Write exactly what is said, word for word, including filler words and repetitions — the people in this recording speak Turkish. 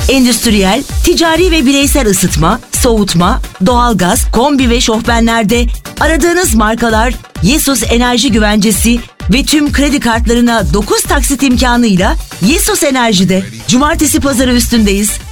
Endüstriyel, ticari ve bireysel ısıtma, soğutma, doğalgaz, kombi ve şofbenlerde aradığınız markalar Yesus Enerji Güvencesi ve tüm kredi kartlarına dokuz taksit imkanıyla Yesus Enerji'de. Cumartesi pazarı üstündeyiz.